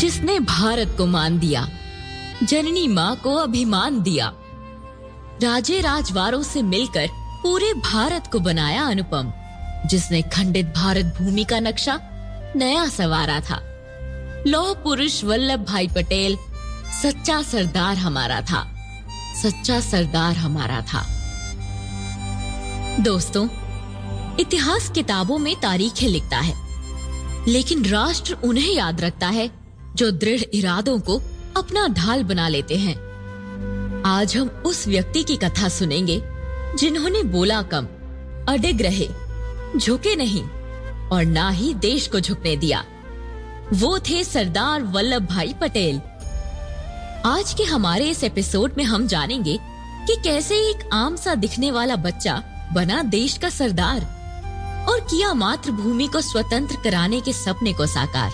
जिसने भारत को मान दिया, जननी माँ को अभिमान दिया, राजे राजवारों से मिलकर पूरे भारत को बनाया अनुपम, जिसने खंडित भारत भूमि का नक्शा नया संवारा था। लौह पुरुष वल्लभ भाई पटेल सच्चा सरदार हमारा था, सच्चा सरदार हमारा था। दोस्तों, इतिहास किताबों में तारीखें लिखता है, लेकिन राष्ट्र उन्हें याद रखता है जो दृढ़ इरादों को अपना ढाल बना लेते हैं। आज हम उस व्यक्ति की कथा सुनेंगे जिन्होंने बोला कम, अडिग रहे, झुके नहीं और ना ही देश को झुकने दिया। वो थे सरदार वल्लभ भाई पटेल। आज के हमारे इस एपिसोड में हम जानेंगे कि कैसे एक आम सा दिखने वाला बच्चा बना देश का सरदार और किया मातृभूमि को स्वतंत्र कराने के सपने को साकार।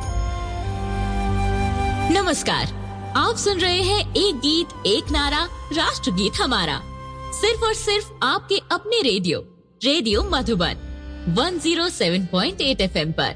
नमस्कार, आप सुन रहे हैं एक गीत एक नारा राष्ट्रगीत हमारा, सिर्फ और सिर्फ आपके अपने रेडियो मधुबन 107.8 FM पर।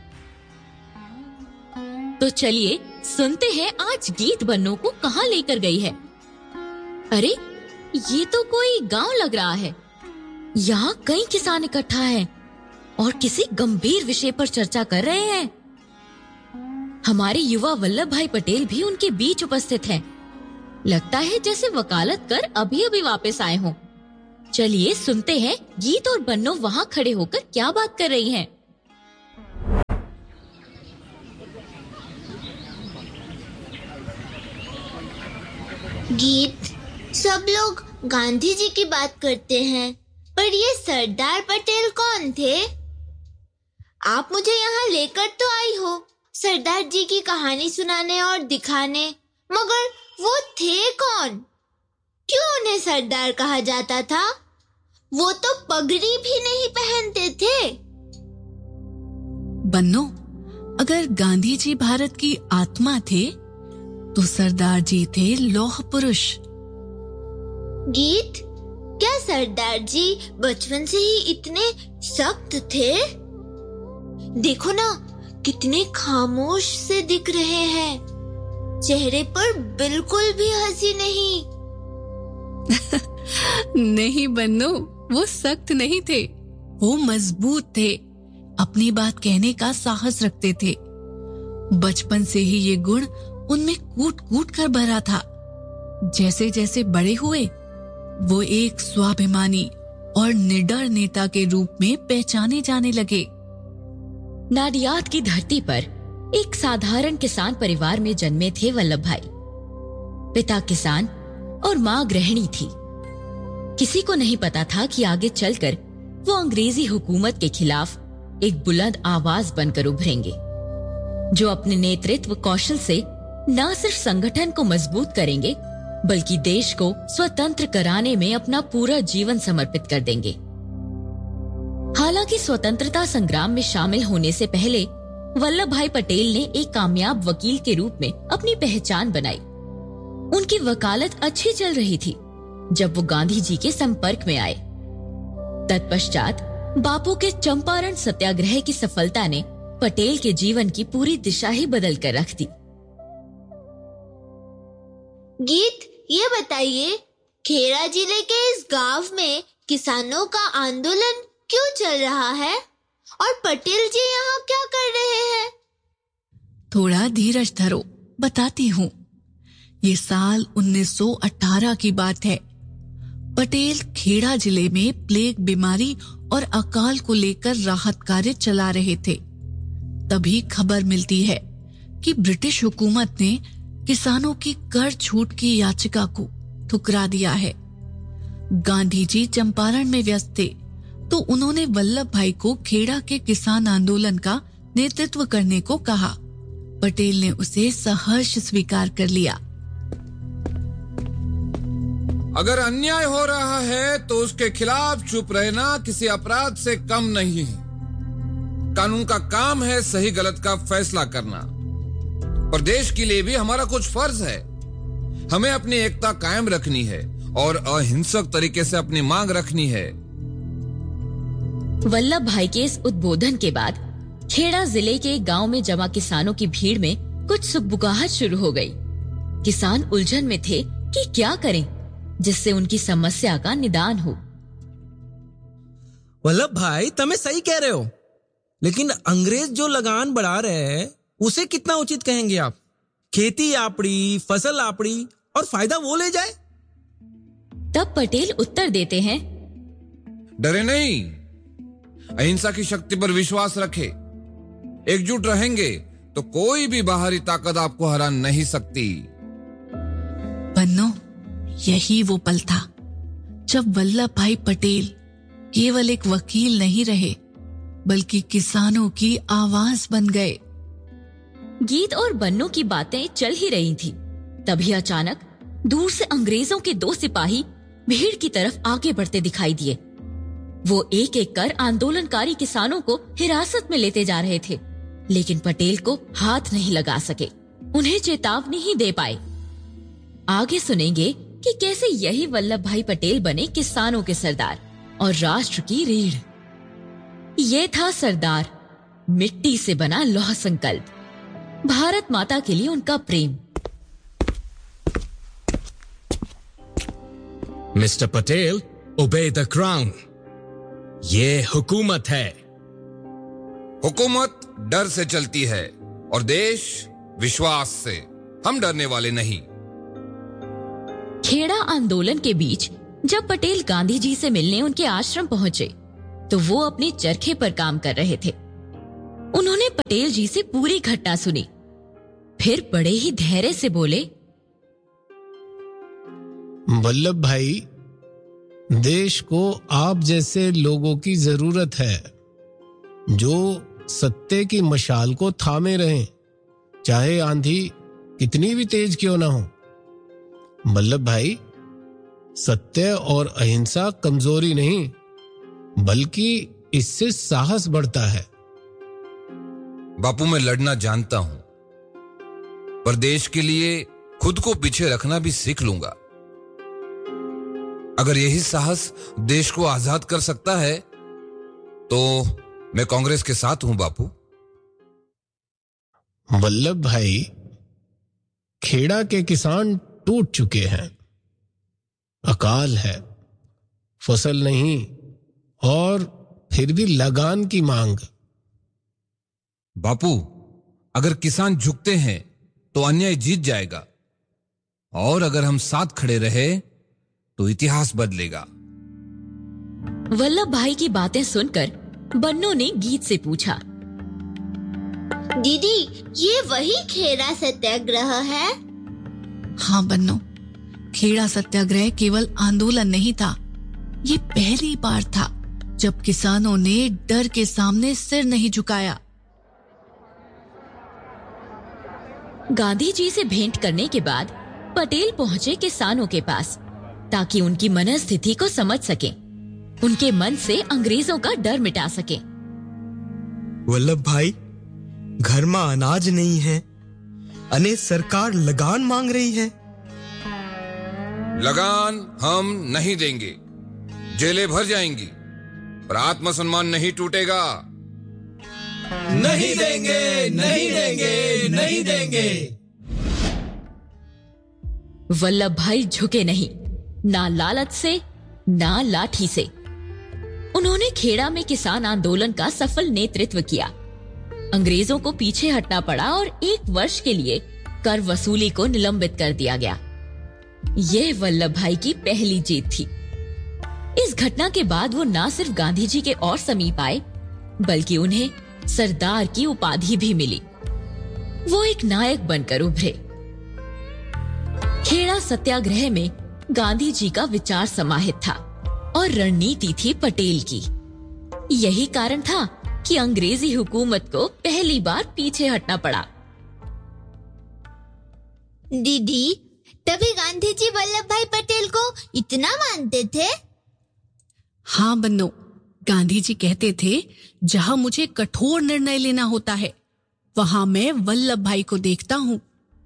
तो चलिए सुनते हैं आज गीत बन्नों को कहाँ लेकर गई है। अरे, ये तो कोई गांव लग रहा है। यहाँ कई किसान इकट्ठा हैं और किसी गंभीर विषय पर चर्चा कर रहे हैं। हमारे युवा वल्लभ भाई पटेल भी उनके बीच उपस्थित हैं। लगता है जैसे वकालत कर अभी अभी वापस आए हों। चलिए सुनते हैं गीत और बन्नों वहाँ खड़े होकर क्या बात कर रही हैं। गीत, सब लोग गांधी जी की बात करते हैं, पर ये सरदार पटेल कौन थे? आप मुझे यहाँ लेकर तो आई हो सरदार जी की कहानी सुनाने और दिखाने, मगर वो थे कौन? क्यों उन्हें सरदार कहा जाता था? वो तो पगड़ी भी नहीं पहनते थे। बन्नो, अगर गांधी जी भारत की आत्मा थे तो सरदार जी थे लौह पुरुष। गीत, क्या सरदार जी बचपन से ही इतने सख्त थे? देखो ना, कितने खामोश से दिख रहे हैं। चेहरे पर बिल्कुल भी हंसी नहीं। नहीं बन्नो, वो सख्त नहीं थे, वो मजबूत थे, अपनी बात कहने का साहस रखते थे। बचपन से ही ये गुण उनमें कूट कूट कर भरा था। जैसे जैसे बड़े हुए, वो एक स्वाभिमानी और निडर नेता के रूप में पहचाने जाने लगे। नाडियाद की धरती पर एक साधारण किसान परिवार में जन्मे थे वल्लभ भाई। पिता किसान और माँ गृहिणी थी। किसी को नहीं पता था कि आगे चलकर वो अंग्रेजी हुकूमत के खिलाफ एक बुलंद आवाज बनकर उभरेंगे, जो अपने नेतृत्व कौशल से न सिर्फ संगठन को मजबूत करेंगे, बल्कि देश को स्वतंत्र कराने में अपना पूरा जीवन समर्पित कर देंगे। हालांकि स्वतंत्रता संग्राम में शामिल होने से पहले वल्लभ भाई पटेल ने एक कामयाब वकील के रूप में अपनी पहचान बनाई। उनकी वकालत अच्छी चल रही थी जब वो गांधी जी के संपर्क में आए। तत्पश्चात बापू के चंपारण सत्याग्रह की सफलता ने पटेल के जीवन की पूरी दिशा ही बदल कर रख दी। गीत, ये बताइए, खेड़ा जिले के इस गांव में किसानों का आंदोलन क्यों चल रहा है और पटेल जी यहाँ क्या कर रहे हैं? थोड़ा धीरज धरो, बताती हूँ। ये साल 1918 की बात है। पटेल खेड़ा जिले में प्लेग बीमारी और अकाल को लेकर राहत कार्य चला रहे थे। तभी खबर मिलती है कि ब्रिटिश हुकूमत ने किसानों की कर छूट की याचिका को ठुकरा दिया है। गांधी जी चंपारण में व्यस्त थे, तो उन्होंने वल्लभ भाई को खेड़ा के किसान आंदोलन का नेतृत्व करने को कहा। पटेल ने उसे सहर्ष स्वीकार कर लिया। अगर अन्याय हो रहा है तो उसके खिलाफ चुप रहना किसी अपराध से कम नहीं है। कानून का काम है सही गलत का फैसला करना, और देश के लिए भी हमारा कुछ फर्ज है। हमें अपनी एकता कायम रखनी है और अहिंसक तरीके से अपनी मांग रखनी है। वल्लभ भाई के इस उद्बोधन के बाद खेड़ा जिले के एक गांव में जमा किसानों की भीड़ में कुछ सुगबुगाहट शुरू हो गई। किसान उलझन में थे कि क्या करें जिससे उनकी समस्या का निदान हो। वल्लभ भाई, તમે सही कह रहे हो, लेकिन अंग्रेज जो लगान बढ़ा रहे हैं उसे कितना उचित कहेंगे आप? खेती आपड़ी, फसल आपड़ी और फायदा वो ले जाए। तब पटेल उत्तर देते हैं, डरे नहीं, अहिंसा की शक्ति पर विश्वास रखे। एकजुट रहेंगे तो कोई भी बाहरी ताकत आपको हरा नहीं सकती। बन्नो, यही वो पल था जब वल्लभ भाई पटेल केवल एक वकील नहीं रहे बल्कि किसानों की आवाज बन गए। गीत और बन्नों की बातें चल ही रही थी, तभी अचानक दूर से अंग्रेजों के 2 सिपाही भीड़ की तरफ आगे बढ़ते दिखाई दिए। वो एक एक कर आंदोलनकारी किसानों को हिरासत में लेते जा रहे थे, लेकिन पटेल को हाथ नहीं लगा सके, उन्हें चेतावनी ही दे पाए। आगे सुनेंगे कि कैसे यही वल्लभ भाई पटेल बने किसानों के सरदार और राष्ट्र की रीढ़। ये था सरदार, मिट्टी से बना लौह संकल्प, भारत माता के लिए उनका प्रेम। Mister Patel, obey the crown. ये हुकूमत है। हुकूमत डर से चलती है और देश विश्वास से। हम डरने वाले नहीं। खेड़ा आंदोलन के बीच जब पटेल गांधी जी से मिलने उनके आश्रम पहुंचे तो वो अपने चरखे पर काम कर रहे थे। उन्होंने पटेल जी से पूरी घटना सुनी, फिर बड़े ही धैर्य से बोले, वल्लभ भाई, देश को आप जैसे लोगों की जरूरत है जो सत्य की मशाल को थामे रहें, चाहे आंधी कितनी भी तेज क्यों ना हो। वल्लभ भाई, सत्य और अहिंसा कमजोरी नहीं बल्कि इससे साहस बढ़ता है। बापू, मैं लड़ना जानता हूं, पर देश के लिए खुद को पीछे रखना भी सीख लूंगा। अगर यही साहस देश को आजाद कर सकता है तो मैं कांग्रेस के साथ हूं बापू। वल्लभ भाई, खेड़ा के किसान टूट चुके हैं, अकाल है, फसल नहीं और फिर भी लगान की मांग। बापू, अगर किसान झुकते हैं तो अन्याय जीत जाएगा, और अगर हम साथ खड़े रहे तो इतिहास बदलेगा। वल्लभ भाई की बातें सुनकर बन्नों ने गीत से पूछा, दीदी, ये वही खेड़ा सत्याग्रह है? हाँ बन्नो, खेड़ा सत्याग्रह केवल आंदोलन नहीं था, ये पहली बार था जब किसानों ने डर के सामने सिर नहीं झुकाया। गांधी जी से भेंट करने के बाद पटेल पहुंचे किसानों के पास ताकि उनकी मनस्थिति को समझ सकें, उनके मन से अंग्रेजों का डर मिटा सकें। वल्लभ भाई, घर में अनाज नहीं है, अने सरकार लगान मांग रही है। लगान हम नहीं देंगे, जेलें भर जाएंगी, पर आत्मसम्मान नहीं टूटेगा। नहीं देंगे, नहीं देंगे, नहीं देंगे। वल्लभ भाई झुके नहीं, ना लालच से ना लाठी से। उन्होंने खेड़ा में किसान आंदोलन का सफल नेतृत्व किया। अंग्रेजों को पीछे हटना पड़ा और 1 वर्ष के लिए कर वसूली को निलंबित कर दिया गया। यह वल्लभ भाई की पहली जीत थी। इस घटना के बाद वो न सिर्फ गांधी जी के और समीप आए, बल्कि उन्हें सरदार की उपाधि भी मिली। वो एक नायक बनकर उभरे। खेड़ा सत्याग्रह में गांधी जी का विचार समाहित था और रणनीति थी पटेल की। यही कारण था कि अंग्रेजी हुकूमत को पहली बार पीछे हटना पड़ा। दीदी, तभी गांधी जी वल्लभ भाई पटेल को इतना मानते थे? हाँ बन्नो, गांधी जी कहते थे, जहां मुझे कठोर निर्णय लेना होता है वहां मैं वल्लभ भाई को देखता हूँ।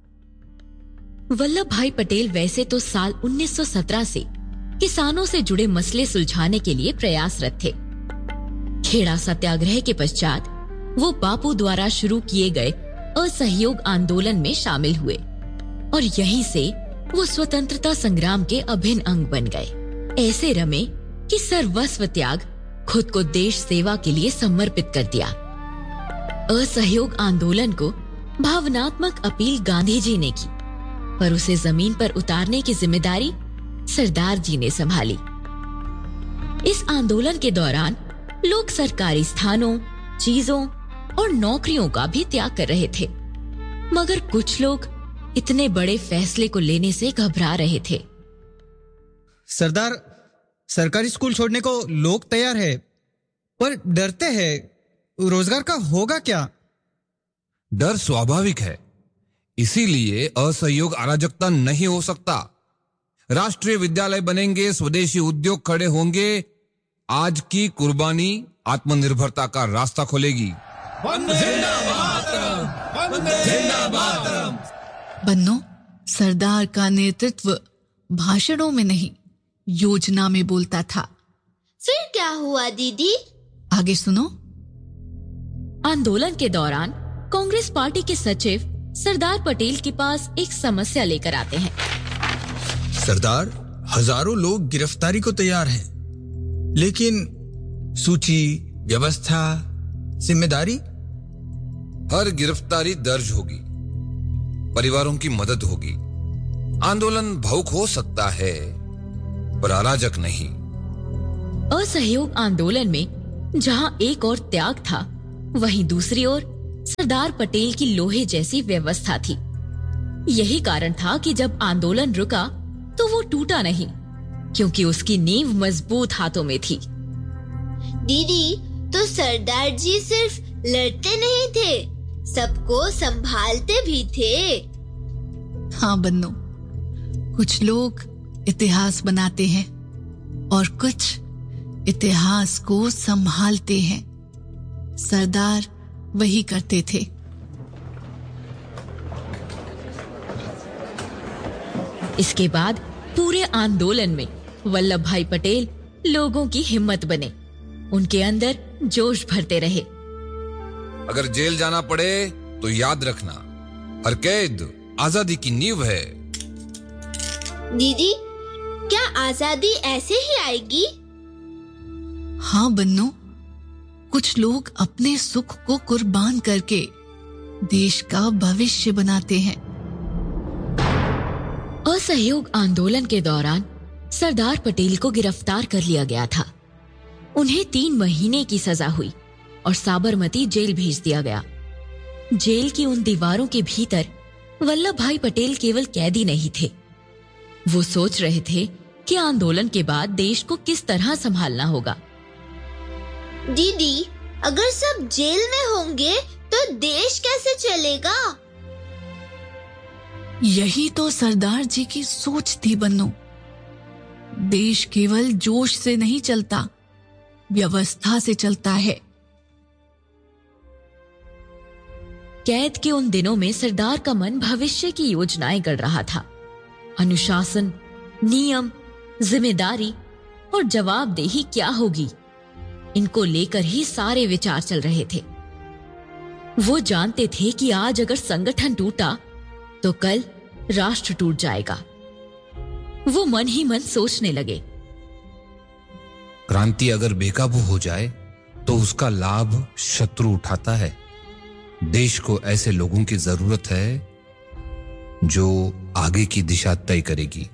वल्लभ भाई पटेल वैसे तो साल 1917 से किसानों से जुड़े मसले सुलझाने के लिए प्रयासरत थे। खेड़ा सत्याग्रह के पश्चात वो बापू द्वारा शुरू किए गए असहयोग आंदोलन में शामिल हुए और यहीं से वो स्वतंत्रता संग्राम के अभिन्न अंग बन गए। ऐसे रमे कि सर्वस्व त्याग खुद को देश सेवा के लिए समर्पित कर दिया। असहयोग आंदोलन को भावनात्मक अपील गांधी जी ने की, पर उसे जमीन पर उतारने की जिम्मेदारी सरदार जी ने संभाली। इस आंदोलन के दौरान लोग सरकारी स्थानों, चीजों और नौकरियों का भी त्याग कर रहे थे, मगर कुछ लोग इतने बड़े फैसले को लेने से घबरा रहे थे। सरदार, सरकारी स्कूल छोड़ने को लोग तैयार है, पर डरते हैं, रोजगार का होगा क्या? डर स्वाभाविक है, इसीलिए असहयोग अराजकता नहीं हो सकता। राष्ट्रीय विद्यालय बनेंगे, स्वदेशी उद्योग खड़े होंगे। आज की कुर्बानी आत्मनिर्भरता का रास्ता खोलेगी। बन्नो, सरदार का नेतृत्व भाषणों में नहीं, योजना में बोलता था। फिर क्या हुआ दीदी? आगे सुनो। आंदोलन के दौरान कांग्रेस पार्टी के सचिव सरदार पटेल के पास एक समस्या लेकर आते हैं। सरदार, हजारों लोग गिरफ्तारी को तैयार हैं, लेकिन सूची, व्यवस्था, जिम्मेदारी? हर गिरफ्तारी दर्ज होगी, परिवारों की मदद होगी। आंदोलन भावुक हो सकता है, पर अराजक नहीं। असहयोग आंदोलन में जहां एक और त्याग था, वहीं दूसरी ओर सरदार पटेल की लोहे जैसी व्यवस्था थी। यही कारण था कि जब आंदोलन रुका तो वो टूटा नहीं, क्योंकि उसकी नींव मजबूत हाथों में थी। दीदी, तो सरदार जी सिर्फ लड़ते नहीं थे, सबको संभालते भी थे। हाँ बन्नो, कुछ लोग इतिहास बनाते हैं और कुछ इतिहास को संभालते हैं। सरदार वही करते थे। इसके बाद पूरे आंदोलन में वल्लभ भाई पटेल लोगों की हिम्मत बने, उनके अंदर जोश भरते रहे। अगर जेल जाना पड़े तो याद रखना, हर कैद आजादी की नींव है। दीदी, क्या आजादी ऐसे ही आएगी? हाँ बन्नो, कुछ लोग अपने सुख को कुर्बान करके देश का भविष्य बनाते हैं। असहयोग आंदोलन के दौरान सरदार पटेल को गिरफ्तार कर लिया गया था। उन्हें 3 महीने की सजा हुई और साबरमती जेल भेज दिया गया। जेल की उन दीवारों के भीतर वल्लभ भाई पटेल केवल कैदी नहीं थे, वो सोच रहे थे कि आंदोलन के बाद देश को किस तरह संभालना होगा। दीदी, अगर सब जेल में होंगे तो देश कैसे चलेगा? यही तो सरदार जी की सोच थी बन्नो। देश केवल जोश से नहीं चलता, व्यवस्था से चलता है। कैद के उन दिनों में सरदार का मन भविष्य की योजनाएं गढ़ रहा था। अनुशासन, नियम, जिम्मेदारी और जवाबदेही क्या होगी, इनको लेकर ही सारे विचार चल रहे थे। वो जानते थे कि आज अगर संगठन टूटा तो कल राष्ट्र टूट जाएगा। वो मन ही मन सोचने लगे, क्रांति अगर बेकाबू हो जाए तो उसका लाभ शत्रु उठाता है। देश को ऐसे लोगों की जरूरत है जो आगे की दिशा तय करेगी।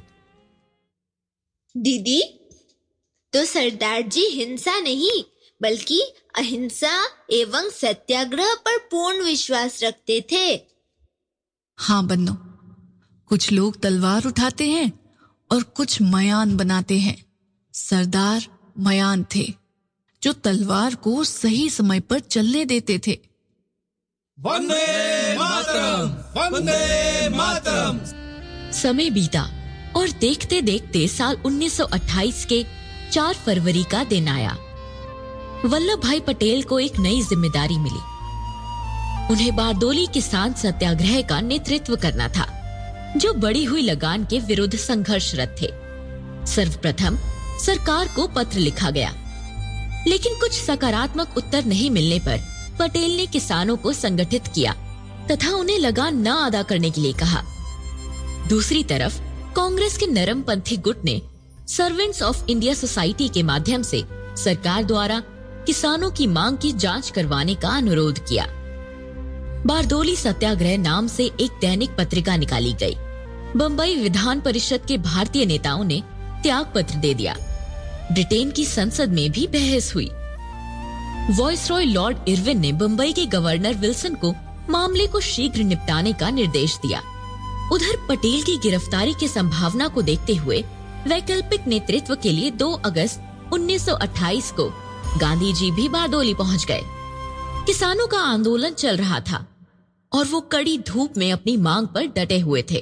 दीदी, तो सरदार जी हिंसा नहीं बल्कि अहिंसा एवं सत्याग्रह पर पूर्ण विश्वास रखते थे। हाँ बन्नो, कुछ लोग तलवार उठाते हैं और कुछ मयान बनाते हैं। सरदार मयान थे जो तलवार को सही समय पर चलने देते थे। वंदे मातरम, वंदे मातरम। समय बीता और देखते देखते साल 1928 के 4 फरवरी का दिन आया। वल्लभ भाई पटेल को एक नई जिम्मेदारी मिली। उन्हें बारदोली किसान सत्याग्रह का नेतृत्व करना था, जो बढ़ी हुई लगान के विरुद्ध संघर्षरत थे। सर्वप्रथम सरकार को पत्र लिखा गया, लेकिन कुछ सकारात्मक उत्तर नहीं मिलने पर पटेल ने किसानों को संगठित किया तथा उन्हें लगान न अदा करने के लिए कहा। दूसरी तरफ कांग्रेस के नरमपंथी गुट ने सर्वेंट्स ऑफ इंडिया सोसाइटी के माध्यम से सरकार द्वारा किसानों की मांग की जांच करवाने का अनुरोध किया। बारदोली सत्याग्रह नाम से एक दैनिक पत्रिका निकाली गई। बम्बई विधान परिषद के भारतीय नेताओं ने त्याग पत्र दे दिया। ब्रिटेन की संसद में भी बहस हुई। वॉइसरॉय लॉर्ड इरविन ने बम्बई के गवर्नर विल्सन को मामले को शीघ्र निपटाने का निर्देश दिया। उधर पटेल की गिरफ्तारी की संभावना को देखते हुए वैकल्पिक नेतृत्व के लिए 2 अगस्त 1928 को गांधी जी भी बारदोली पहुंच गए। किसानों का आंदोलन चल रहा था और वो कड़ी धूप में अपनी मांग पर डटे हुए थे।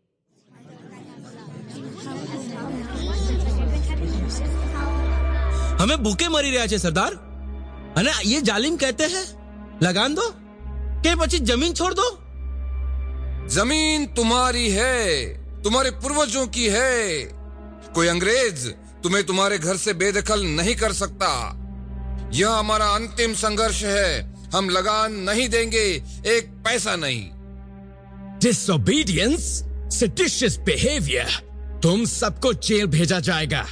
हमें भूखे मरी રહ્યા છે सरदार। અને ये जालिम कहते हैं लगान दो के પછી जमीन छोड़ दो। जमीन तुम्हारी है, तुम्हारे पूर्वजों की है। कोई अंग्रेज तुम्हें तुम्हारे घर से बेदखल नहीं कर सकता। यह हमारा अंतिम संघर्ष है। हम लगान नहीं देंगे, एक पैसा नहीं। Disobedience, seditious behavior, तुम सबको जेल भेजा जाएगा।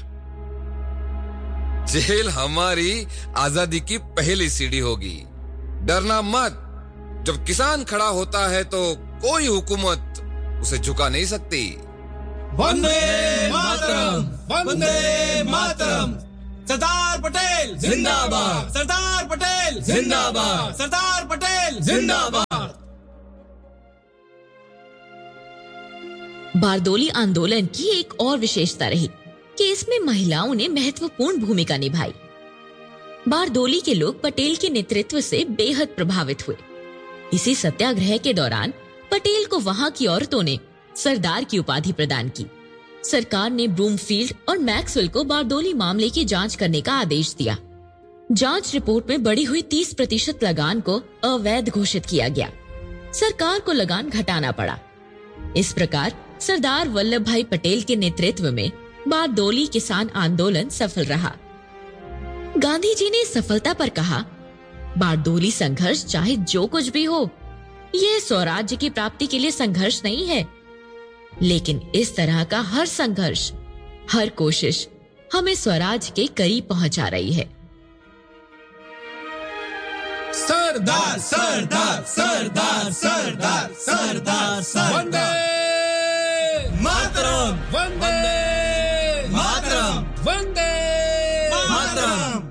जेल हमारी आजादी की पहली सीढ़ी होगी। डरना मत। जब किसान खड़ा होता है तो कोई हुकूमत उसे झुका नहीं सकती। वंदे मातरम, वंदे मातरम। सरदार पटेल जिंदाबाद, सरदार पटेल जिंदाबाद, सरदार पटेल जिंदाबाद। बारदोली आंदोलन की एक और विशेषता रही कि इसमें महिलाओं ने महत्वपूर्ण भूमिका निभाई। बारदोली के लोग पटेल के नेतृत्व से बेहद प्रभावित हुए। इसी सत्याग्रह के दौरान पटेल को वहां की औरतों ने सरदार की उपाधि प्रदान की। सरकार ने ब्रूमफील्ड और मैक्सवेल को बारदोली मामले की जांच करने का आदेश दिया। जांच रिपोर्ट में बढ़ी हुई 30% लगान को अवैध घोषित किया गया। सरकार को लगान घटाना पड़ा। इस प्रकार सरदार वल्लभ भाई पटेल के नेतृत्व में बारदोली किसान आंदोलन सफल रहा। गांधी जी ने सफलता पर कहा, बारदोली संघर्ष चाहे जो कुछ भी हो, यह स्वराज्य की प्राप्ति के लिए संघर्ष नहीं है, लेकिन इस तरह का हर संघर्ष, हर कोशिश हमें स्वराज के करीब पहुंचा रही है। सरदार सरदार सरदार सरदार सरदार सरदार। वंदे मातरम, वंदे मातरम, वंदे मातरम।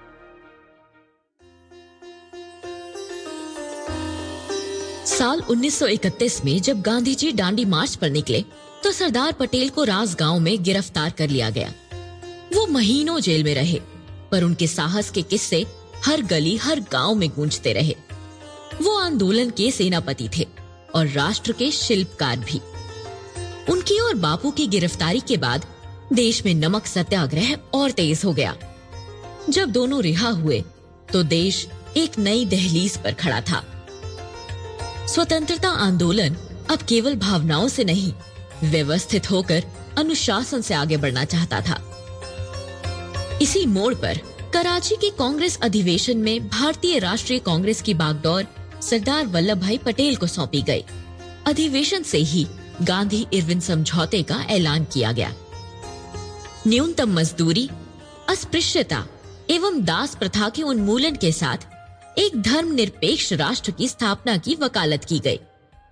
साल 1931 में जब गांधी जी डांडी मार्च पर निकले तो सरदार पटेल को राजगांव में गिरफ्तार कर लिया गया। वो महीनों जेल में रहे, पर उनके साहस के किस्से हर गली हर गांव में गूंजते रहे। वो आंदोलन के सेनापति थे और राष्ट्र के शिल्पकार भी। उनकी और बापू की गिरफ्तारी के बाद देश में नमक सत्याग्रह और तेज हो गया। जब दोनों रिहा हुए तो देश एक नई दहलीज पर खड़ा था। स्वतंत्रता आंदोलन अब केवल भावनाओं से नहीं, व्यवस्थित होकर अनुशासन से आगे बढ़ना चाहता था। इसी मोड़ पर कराची के कांग्रेस अधिवेशन में भारतीय राष्ट्रीय कांग्रेस की बागडोर सरदार वल्लभ भाई पटेल को सौंपी गई। अधिवेशन से ही गांधी इरविन समझौते का ऐलान किया गया। न्यूनतम मजदूरी, अस्पृश्यता एवं दास प्रथा के उन्मूलन के साथ एक धर्मनिरपेक्ष राष्ट्र की स्थापना की वकालत की गई।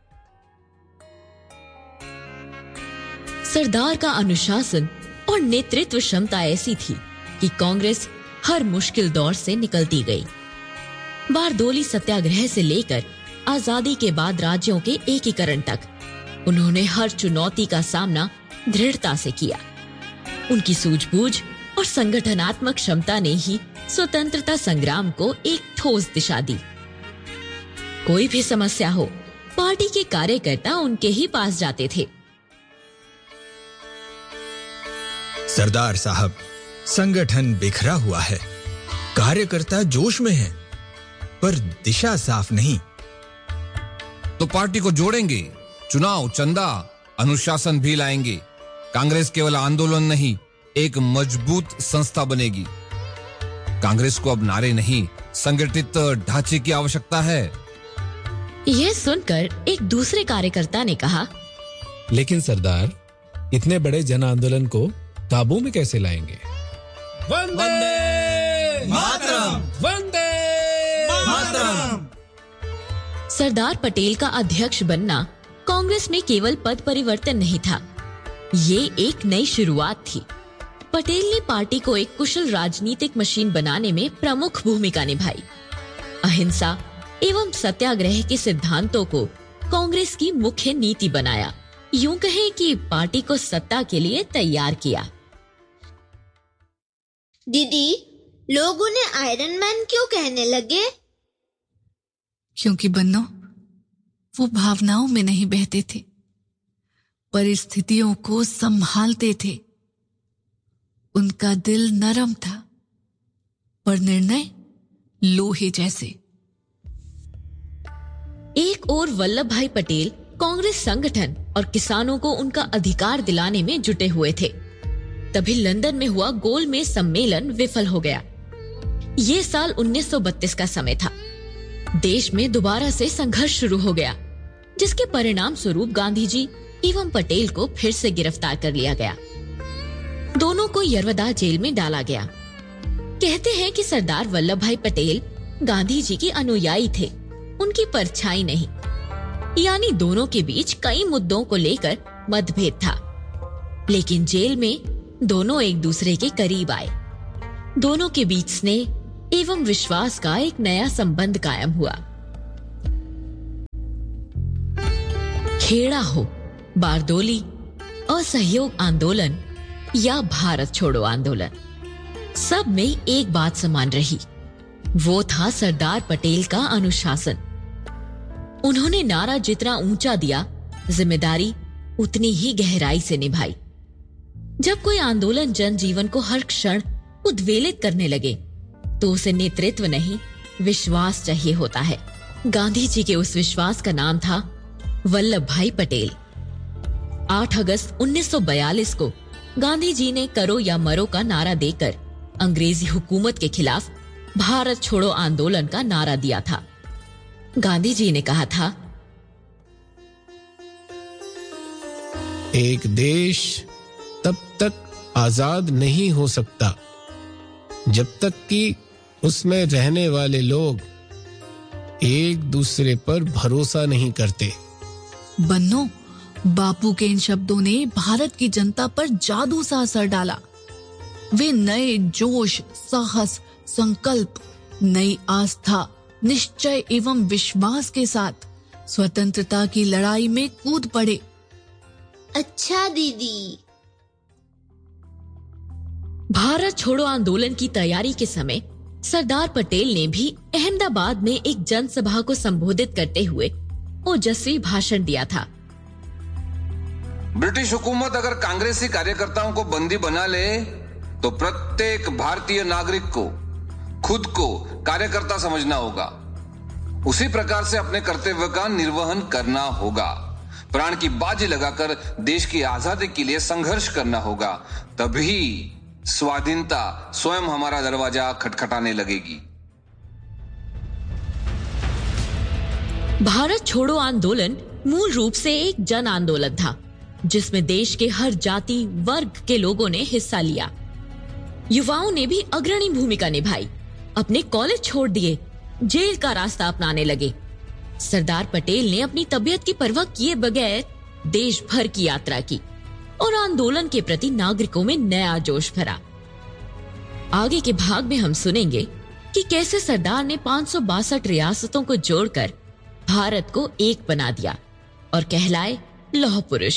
सरदार का अनुशासन और नेतृत्व क्षमता ऐसी थी कि कांग्रेस हर मुश्किल दौर से निकलती गई। बारदोली सत्याग्रह से लेकर आजादी के बाद राज्यों के एकीकरण तक उन्होंने हर चुनौती का सामना दृढ़ता से किया। उनकी सूझबूझ और संगठनात्मक क्षमता ने ही स्वतंत्रता संग्राम को एक ठोस दिशा दी। कोई भी समस्या हो, पार्टी के कार्यकर्ता उनके ही पास जाते थे। सरदार साहब, संगठन बिखरा हुआ है, कार्यकर्ता जोश में हैं, पर दिशा साफ नहीं। तो पार्टी को जोड़ेंगे, चुनाव, चंदा, अनुशासन भी लाएंगे। कांग्रेस केवल आंदोलन नहीं, एक मजबूत संस्था बनेगी। कांग्रेस को अब नारे नहीं, संगठित ढांचे की आवश्यकता है। यह सुनकर एक दूसरे कार्यकर्ता ने कहा, लेकिन सरदार, इतने बड़े जन आंदोलन को काबू में कैसे लाएंगे? वंदे मातरम, वंदे मातरम। सरदार पटेल का अध्यक्ष बनना कांग्रेस में केवल पद परिवर्तन नहीं था, ये एक नई शुरुआत थी। पटेल ने पार्टी को एक कुशल राजनीतिक मशीन बनाने में प्रमुख भूमिका निभाई। अहिंसा एवं सत्याग्रह के सिद्धांतों को कांग्रेस की मुख्य नीति बनाया। यूं कहें कि पार्टी को सत्ता के लिए तैयार किया। दीदी, लोग उन्हें आयरन मैन क्यों कहने लगे? क्योंकि बन्नो, वो भावनाओं में नहीं बहते थे, परिस्थितियों को संभालते थे। उनका दिल नरम था, पर निर्णय लोहे जैसे। एक ओर वल्लभ भाई पटेल कांग्रेस संगठन और किसानों को उनका अधिकार दिलाने में जुटे हुए थे। तभी लंदन में हुआ गोलमेज सम्मेलन विफल हो गया। ये साल 1932 का समय था। देश में दोबारा से संघर्ष शुरू हो गया, जिसके परिणाम स्वरूप गांधी जी एवं पटेल को फिर से गिरफ्तार कर लिया गया। दोनों को यरवदा जेल में डाला गया। कहते हैं कि सरदार वल्लभ भाई पटेल गांधी जी के अनुयायी थे, उनकी परछाई नहीं। यानी दोनों के बीच कई मुद्दों को लेकर मतभेद था, लेकिन जेल में दोनों एक दूसरे के करीब आए। दोनों के बीच स्नेह एवं विश्वास का एक नया संबंध कायम हुआ। खेड़ा हो, बारदोली, असहयोग आंदोलन या भारत छोड़ो आंदोलन, सब में एक बात समान रही, वो था सरदार पटेल का अनुशासन। उन्होंने नारा जितना ऊंचा दिया, जिम्मेदारी उतनी ही गहराई से निभाई। जब कोई आंदोलन जनजीवन को हर क्षण उद्वेलित करने लगे, तो उसे नेतृत्व नहीं, विश्वास चाहिए होता है। गांधी जी के उस विश्वास का नाम था वल्लभ भाई पटेल। 8 अगस्त 1942 को गांधी जी ने करो या मरो का नारा देकर अंग्रेजी हुकूमत के खिलाफ भारत छोड़ो आंदोलन का नारा दिया था। गांधी जी ने कहा था, एक देश तब तक आजाद नहीं हो सकता जब तक कि उसमें रहने वाले लोग एक दूसरे पर भरोसा नहीं करते। बन्नो, बापू के इन शब्दों ने भारत की जनता पर जादू सा असर डाला। वे नए जोश, साहस, संकल्प, नई आस्था, निश्चय एवं विश्वास के साथ स्वतंत्रता की लड़ाई में कूद पड़े। अच्छा दीदी। भारत छोड़ो आंदोलन की तैयारी के समय सरदार पटेल ने भी अहमदाबाद में एक जनसभा को संबोधित करते हुए ओजस्वी भाषण दिया था। ब्रिटिश हुकूमत अगर कांग्रेसी कार्यकर्ताओं को बंदी बना ले, तो प्रत्येक भारतीय नागरिक को खुद को कार्यकर्ता समझना होगा। उसी प्रकार से अपने कर्तव्य का निर्वहन करना होगा। प्राण की बाजी लगाकर देश की आजादी के लिए संघर्ष करना होगा। तभी स्वाधीनता स्वयं हमारा दरवाजा खटखटाने लगेगी। भारत छोड़ो आंदोलन मूल रूप से एक जन आंदोलन था, जिसमें देश के हर जाति वर्ग के लोगों ने हिस्सा लिया। युवाओं ने भी अग्रणी भूमिका निभाई, अपने कॉलेज छोड़ दिए, जेल का रास्ता अपनाने लगे। सरदार पटेल ने अपनी तबीयत की परवाह किए बगैर देश भर की यात्रा की और आंदोलन के प्रति नागरिकों में नया जोश भरा। आगे के भाग में हम सुनेंगे कि कैसे सरदार ने 562 रियासतों को जोड़कर भारत को एक बना दिया और कहलाए लौह पुरुष।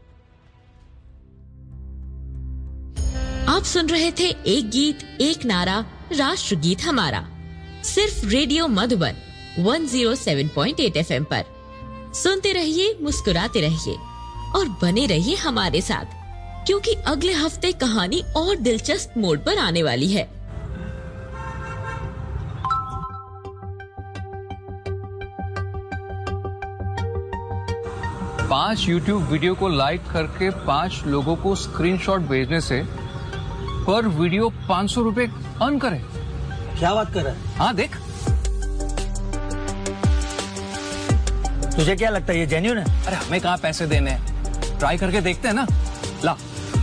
आप सुन रहे थे एक गीत एक नारा राष्ट्रगीत हमारा, सिर्फ रेडियो मधुबन 107.8 FM पर। सुनते रहिए, मुस्कुराते रहिए और बने रहिए हमारे साथ, क्योंकि अगले हफ्ते कहानी और दिलचस्प मोड़ पर आने वाली है। पांच YouTube वीडियो को लाइक करके 5 लोगों को स्क्रीनशॉट भेजने से पर वीडियो 500 रुपए अर्न करें। क्या बात कर रहा है? हाँ देख, तुझे क्या लगता है ये जेन्युइन है? अरे हमें कहाँ पैसे देने हैं, ट्राई करके देखते हैं ना। ला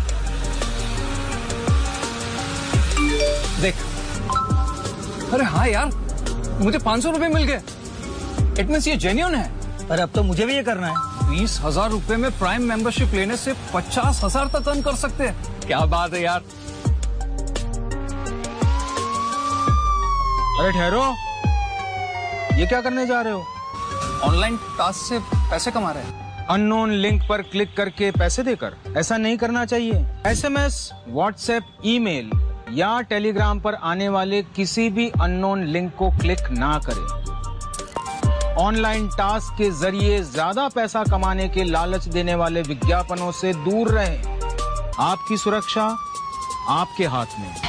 देख। अरे हाँ यार, मुझे 500 रुपए मिल गए। इट मींस ये जेन्युइन है। अरे अब तो मुझे भी ये करना है। 20,000 रुपए में प्राइम मेंबरशिप लेने से 50,000 तक अर्न कर सकते हैं। क्या बात है यार। अरे ठहरो, ये क्या करने जा रहे हो? ऑनलाइन टास्क से पैसे कमा रहे हैं। अननोन लिंक पर क्लिक करके पैसे देकर? ऐसा नहीं करना चाहिए। SMS, व्हाट्सएप, ईमेल या टेलीग्राम पर आने वाले किसी भी अननोन लिंक को क्लिक ना करें। ऑनलाइन टास्क के जरिए ज्यादा पैसा कमाने के लालच देने वाले विज्ञापनों से दूर रहें। आपकी सुरक्षा आपके हाथ में।